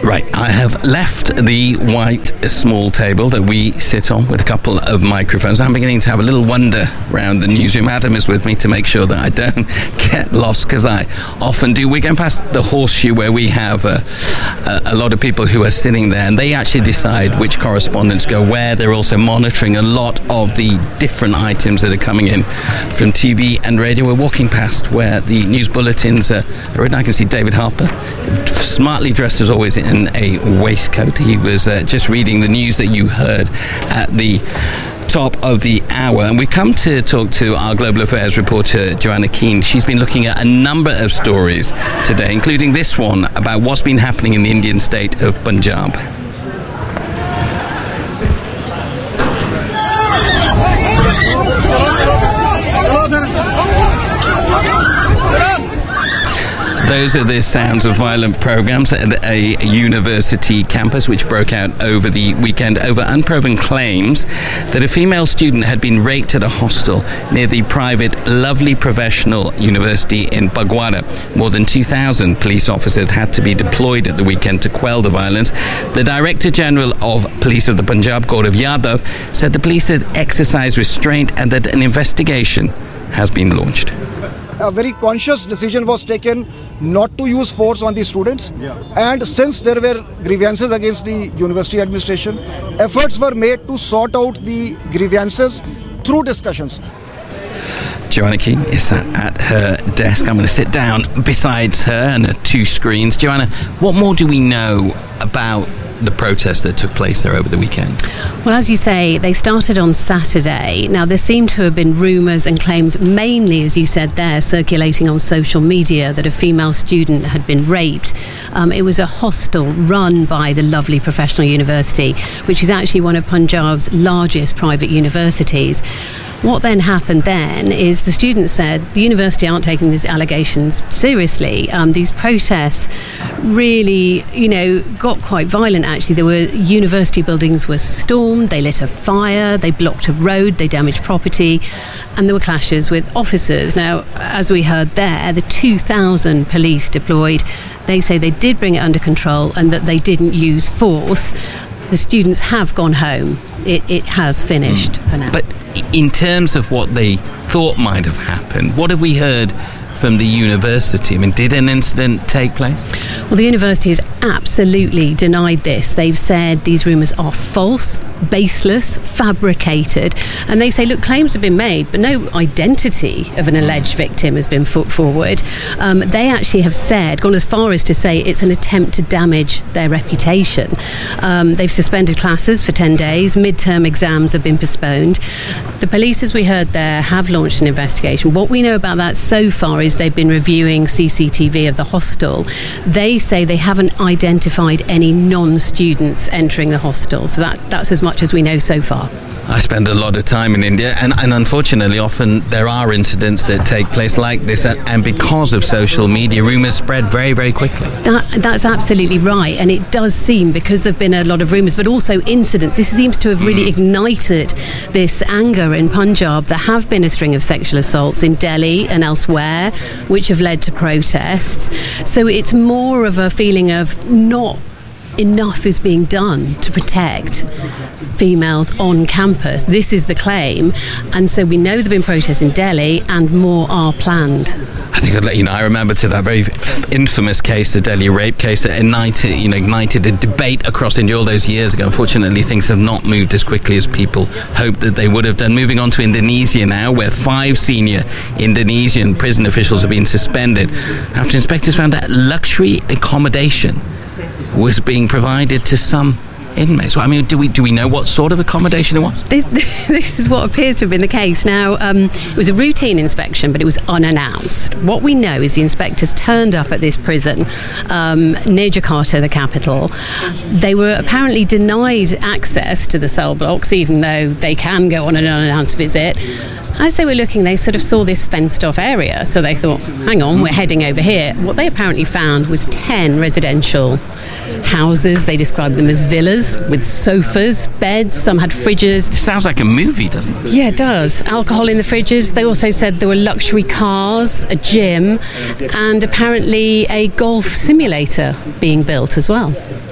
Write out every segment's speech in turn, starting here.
Right, I have left the white small table that we sit on with a couple of microphones. I'm beginning to have a little wander around the newsroom. Adam is with me to make sure that I don't get lost, because I often do. We're going past the Horseshoe, where we have a lot of people who are sitting there, and they actually decide which correspondents go where. They're also monitoring a lot of the different items that are coming in from TV and radio. We're walking past where the news bulletins are written. I can see David Harper, smartly dressed as always in a waistcoat. He was just reading the news that you heard at the top of the hour, and we've come to talk to our global affairs reporter Joanna Keane. She's been looking at a number of stories today, including this one about what's been happening in the Indian state of Punjab. Those are the sounds of violent programs at a university campus which broke out over the weekend over unproven claims that a female student had been raped at a hostel near the private Lovely Professional University in Bagwara. More than 2,000 police officers had to be deployed at the weekend to quell the violence. The Director General of Police of the Punjab, Gaurav Yadav, said the police had exercised restraint and that an investigation has been launched. A very conscious decision was taken not to use force on the students, and since there were grievances against the university administration, efforts were made to sort out the grievances through discussions. Joanna Keane is at her desk. I'm going to sit down beside her and the two screens. Joanna, what more do we know about the protest that took place there over the weekend? Well, as you say, they started on Saturday. Now, there seem to have been rumours and claims, mainly, as you said there, circulating on social media, that a female student had been raped. It was a hostel run by the Lovely Professional University, which is actually one of Punjab's largest private universities. What then happened then is the students said the university aren't taking these allegations seriously. These protests really, got quite violent, actually. There were university buildings were stormed, they lit a fire, they blocked a road, they damaged property, and there were clashes with officers. Now, as we heard there, the 2,000 police deployed. They say they did bring it under control and that they didn't use force. The students have gone home. It has finished for now. But in terms of what they thought might have happened, what have we heard from the university? I mean, did an incident take place? Well, the university has absolutely denied this. They've said these rumours are false, baseless, fabricated, and they say, look, claims have been made, but no identity of an alleged victim has been put forward. They actually have gone as far as to say it's an attempt to damage their reputation. They've suspended classes for 10 days, midterm exams have been postponed. The police, as we heard there, have launched an investigation. What we know about that so far is they've been reviewing CCTV of the hostel. They say they haven't identified any non-students entering the hostel, so that's as much as we know so far. I spend a lot of time in India, and unfortunately often there are incidents that take place like this, and because of social media, rumours spread very, very quickly. That's absolutely right, and it does seem, because there have been a lot of rumours, but also incidents, this seems to have really ignited this anger in Punjab. There have been a string of sexual assaults in Delhi and elsewhere, which have led to protests. So it's more of a feeling of not enough is being done to protect females on campus. This is the claim, and so we know there have been protests in Delhi and more are planned. I think I'd let you know, I remember to that very infamous case, the Delhi rape case, that ignited a debate across India all those years ago. Unfortunately, things have not moved as quickly as people hoped that they would have done. Moving on to Indonesia now, where 5 senior Indonesian prison officials have been suspended after inspectors found that luxury accommodation was being provided to some inmates. Well, I mean, do we know what sort of accommodation it was? This is what appears to have been the case. Now, it was a routine inspection, but it was unannounced. What we know is the inspectors turned up at this prison near Jakarta, the capital. They were apparently denied access to the cell blocks, even though they can go on an unannounced visit. As they were looking, they sort of saw this fenced-off area, so they thought, hang on, we're heading over here. What they apparently found was 10 residential houses. They described them as villas with sofas, beds, some had fridges. It sounds like a movie, doesn't it? Yeah, it does. Alcohol in the fridges. They also said there were luxury cars, a gym, and apparently a golf simulator being built as well.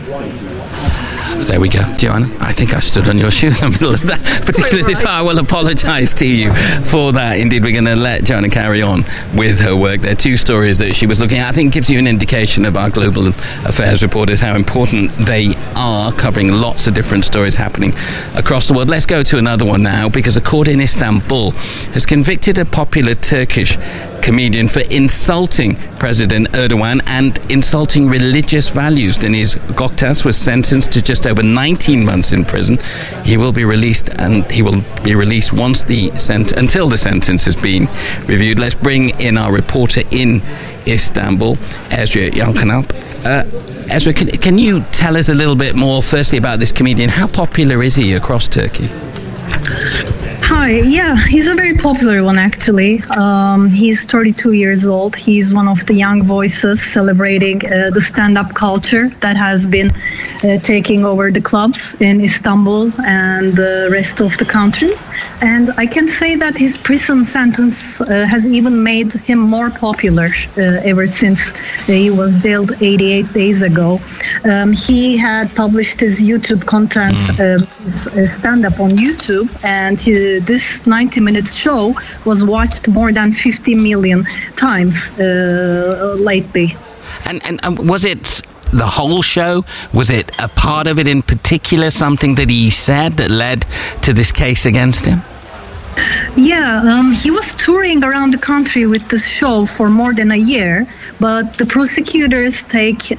There we go, Joanna. I think I stood on your shoe in the middle of that particular this. I will apologise to you for that. Indeed, we're going to let Joanna carry on with her work. There are two stories that she was looking at. I think gives you an indication of our global affairs reporters, how important they are, covering lots of different stories happening across the world. Let's go to another one now, because a court in Istanbul has convicted a popular Turkish comedian for insulting President Erdogan and insulting religious values. Deniz Göktaş was sentenced to just over 19 months in prison. He will be released, and he will be released once until the sentence has been reviewed. Let's bring in our reporter in Istanbul, Ezra Yalkanalp. Ezra, can you tell us a little bit more, firstly, about this comedian? How popular is he across Turkey? Hi, yeah, he's a very popular one, actually. He's 32 years old. He's one of the young voices celebrating the stand-up culture that has been taking over the clubs in Istanbul and the rest of the country. And I can say that his prison sentence has even made him more popular ever since he was jailed 88 days ago. He had published his YouTube content, his stand-up on YouTube, and this 90-minute show was watched more than 50 million times lately. And was it the whole show? Was it a part of it in particular, something that he said that led to this case against him? Yeah, he was touring around the country with this show for more than a year, but the prosecutors took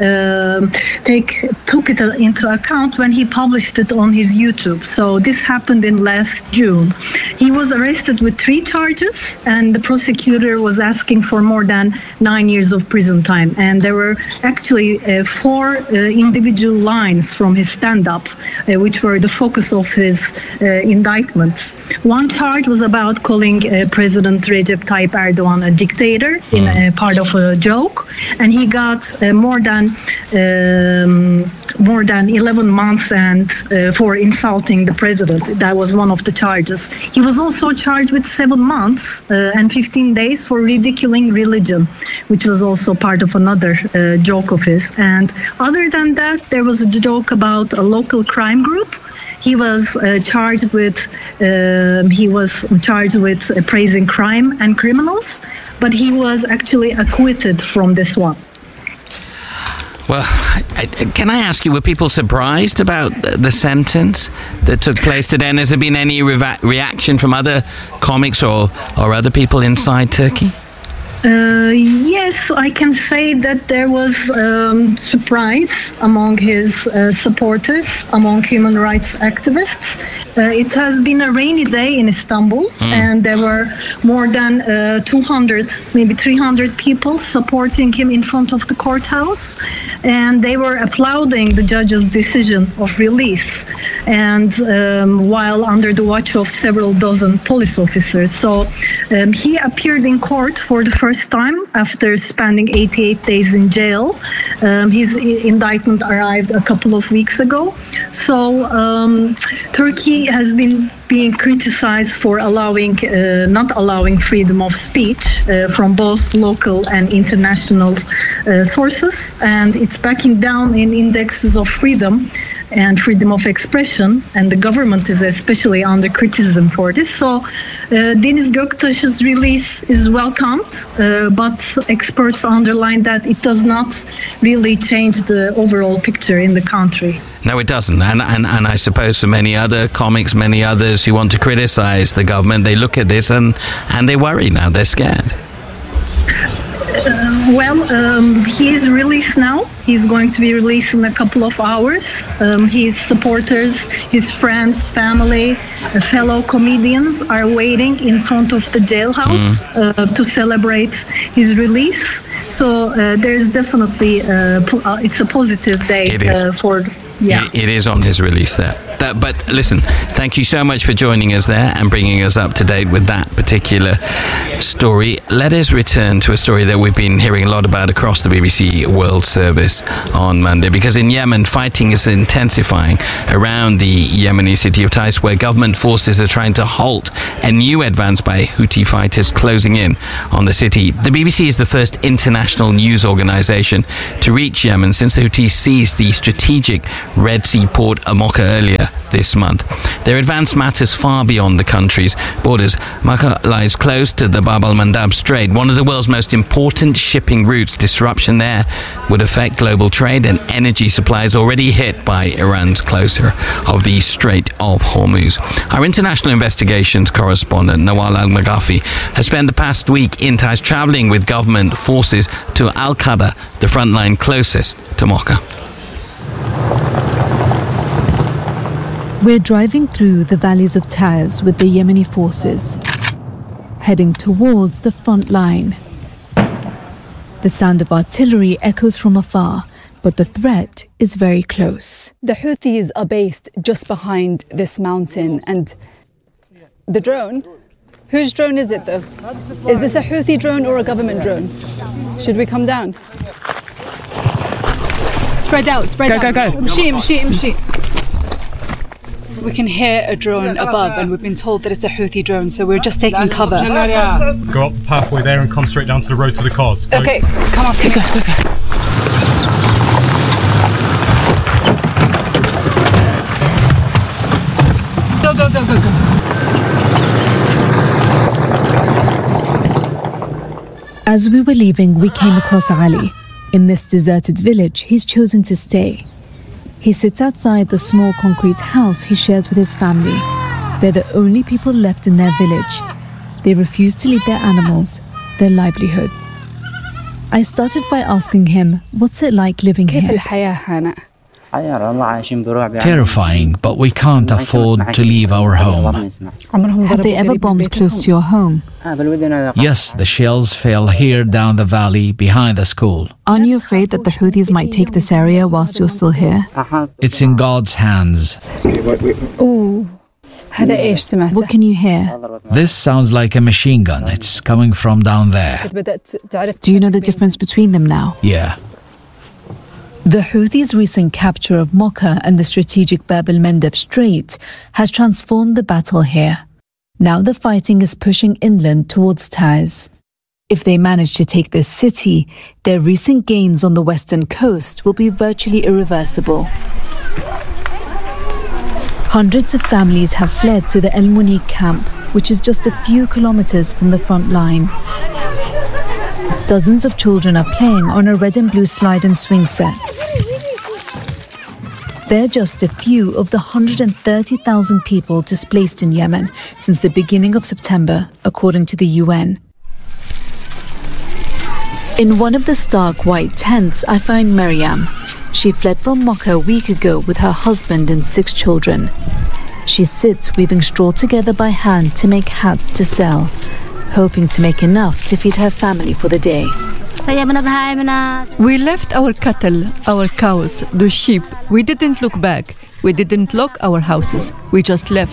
it into account when he published it on his YouTube. So this happened in last June. He was arrested with 3 charges, and the prosecutor was asking for more than 9 years of prison time. And there were actually 4 individual lines from his stand-up, which were the focus of his indictments. One charge was about calling President Recep Tayyip Erdogan a dictator in a part of a joke, and he got more than 11 months and for insulting the president. That was one of the charges. He was also charged with 7 months and 15 days for ridiculing religion, which was also part of another joke of his. And other than that, there was a joke about a local crime group. He was charged with praising crime and criminals, but he was actually acquitted from this one. Well, can I ask you, were people surprised about the sentence that took place today? And has there been any reaction from other comics or other people inside Turkey? Yes, I can say that there was surprise among his supporters, among human rights activists. It has been a rainy day in Istanbul, and there were more than 200, maybe 300 people supporting him in front of the courthouse, and they were applauding the judge's decision of release, and while under the watch of several dozen police officers. So he appeared in court for the first time after spending 88 days in jail. His indictment arrived a couple of weeks ago. So Turkey has been being criticized for not allowing freedom of speech from both local and international sources, and it's backing down in indexes of freedom and freedom of expression, and the government is especially under criticism for this. So Deniz Göktaş's release is welcomed, but experts underline that it does not really change the overall picture in the country. No, it doesn't. And I suppose for many other comics, many others who want to criticize the government, they look at this and they worry now. They're scared. He is released now. He's going to be released in a couple of hours. His supporters, his friends, family, fellow comedians are waiting in front of the jailhouse to celebrate his release. So there's definitely, it's a positive day for... Yeah. It is on his release there. But listen, thank you so much for joining us there and bringing us up to date with that particular story. Let us return to a story that we've been hearing a lot about across the BBC World Service on Monday, because in Yemen, fighting is intensifying around the Yemeni city of Taiz, where government forces are trying to halt a new advance by Houthi fighters closing in on the city. The BBC is the first international news organisation to reach Yemen since the Houthis seized the strategic Red Sea port of Mocha earlier this month. Their advance matters far beyond the country's borders. Mocha lies close to the Bab al-Mandab Strait, one of the world's most important shipping routes. Disruption there would affect global trade and energy supplies already hit by Iran's closure of the Strait of Hormuz. Our international investigations correspondent Nawal Al-Maghafi has spent the past week in Taiz travelling with government forces to Al-Qada, the front line closest to Mocha. We're driving through the valleys of Taiz with the Yemeni forces, heading towards the front line. The sound of artillery echoes from afar, but the threat is very close. The Houthis are based just behind this mountain, and the drone, whose drone is it though? Is this a Houthi drone or a government drone? Should we come down? Spread out, spread out. Go. Mshi. We can hear a drone above, and we've been told that it's a Houthi drone, so we're just taking cover. Go up the pathway there and come straight down to the road to the cars. Okay, come on, go. Go. As we were leaving, we came across Ali. In this deserted village, he's chosen to stay. He sits outside the small concrete house he shares with his family. They're the only people left in their village. They refuse to leave their animals, their livelihood. I started by asking him, what's it like living here? Terrifying, but we can't afford to leave our home. Have they ever bombed close to your home? Yes, the shells fell here down the valley behind the school. Aren't you afraid that the Houthis might take this area whilst you're still here? It's in God's hands. What can you hear? This sounds like a machine gun. It's coming from down there. Do you know the difference between them now? Yeah. The Houthis' recent capture of Mocha and the strategic Bab al-Mandab Strait has transformed the battle here. Now the fighting is pushing inland towards Taiz. If they manage to take this city, their recent gains on the western coast will be virtually irreversible. Hundreds of families have fled to the El Muniq camp, which is just a few kilometers from the front line. Dozens of children are playing on a red and blue slide and swing set. They're just a few of the 130,000 people displaced in Yemen since the beginning of September, according to the UN. In one of the stark white tents, I find Maryam. She fled from Mocha a week ago with her husband and 6 children. She sits weaving straw together by hand to make hats to sell, hoping to make enough to feed her family for the day. We left our cattle, our cows, the sheep. We didn't look back. We didn't lock our houses. We just left.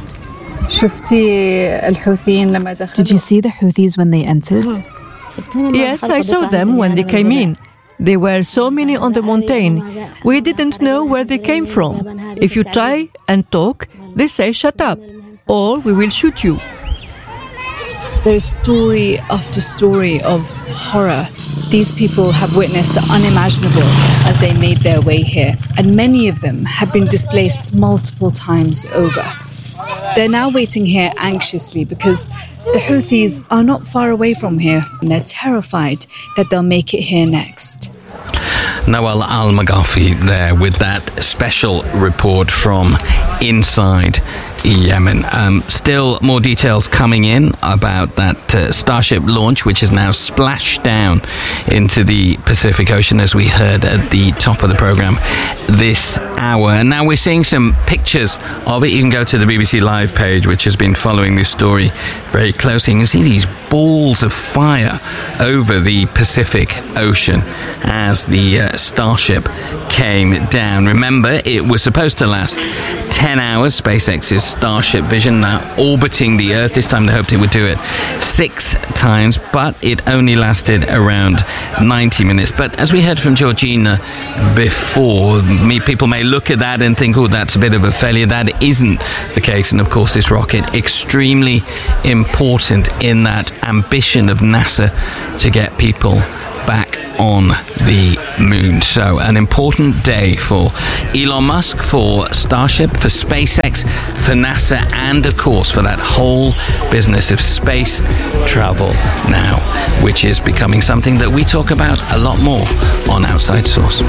Did you see the Houthis when they entered? Yes, I saw them when they came in. There were so many on the mountain. We didn't know where they came from. If you try and talk, they say shut up, or we will shoot you. There's story after story of horror. These people have witnessed the unimaginable as they made their way here, and many of them have been displaced multiple times over. They're now waiting here anxiously because the Houthis are not far away from here, and they're terrified that they'll make it here next. Nawal Al-Maghafi there with that special report from inside Yemen. Still more details coming in about that Starship launch, which is now splashed down into the Pacific Ocean, as we heard at the top of the program this hour. And now we're seeing some pictures of it. You can go to the BBC Live page, which has been following this story very closely. You can see these balls of fire over the Pacific Ocean as the Starship came down. Remember, it was supposed to last 10 hours. SpaceX's Starship Vision, now orbiting the Earth. This time they hoped it would do it 6 times, but it only lasted around 90 minutes. But as we heard from Georgina before, people may look at that and think, oh, that's a bit of a failure. That isn't the case. And of course, this rocket, extremely important in that ambition of NASA to get people back on the moon. So an important day for Elon Musk, for Starship, for SpaceX, for NASA, and of course for that whole business of space travel now, which is becoming something that we talk about a lot more on Outside Source.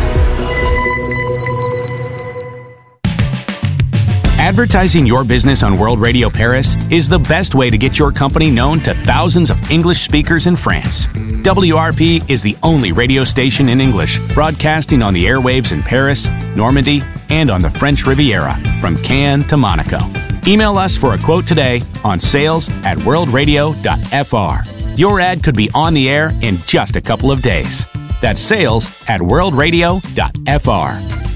Advertising your business on World Radio Paris is the best way to get your company known to thousands of English speakers in France. WRP is the only radio station in English broadcasting on the airwaves in Paris, Normandy, and on the French Riviera, from Cannes to Monaco. Email us for a quote today on sales@worldradio.fr. Your ad could be on the air in just a couple of days. That's sales@worldradio.fr.